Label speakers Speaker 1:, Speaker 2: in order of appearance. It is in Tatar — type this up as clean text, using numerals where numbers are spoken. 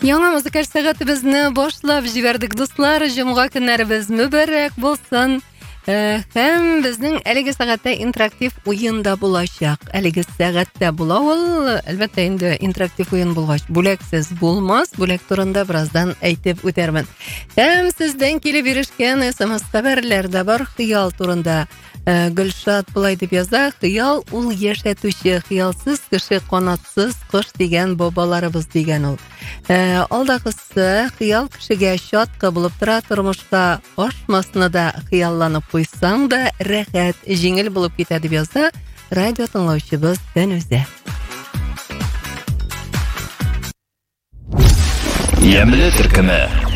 Speaker 1: Яңа музыкаль сәгатебезне башлап җибәрдек, дуслар. Җомга көннәребез мүбәрәк булсын. Һәм безнең әлеге сәгатьтә интерактив уен да булачак. Әлеге сәгатьтә була ул, әлбәттә инде интерактив уен булгач, бүләксез булмас. Бүләк турында бераздан әйтеп үтәрмен. Һәм сездән килеп ирешкән SMS хәбәрләр дә бар хыял турында. Гөлшат булай дип яза: хыял ул яшәтүче, хыялсыз кеше канатсыз кош дигән бабаларыбыз дигән ул. Алдагысы хыял кешегә чатка булып тора, тормышка ашмасны да хыялланып куйсаң да рәхәт, җиңел булып китә дип яза радио тыңлаучыбыз Фәнүзә.
Speaker 2: Ямле төркеме.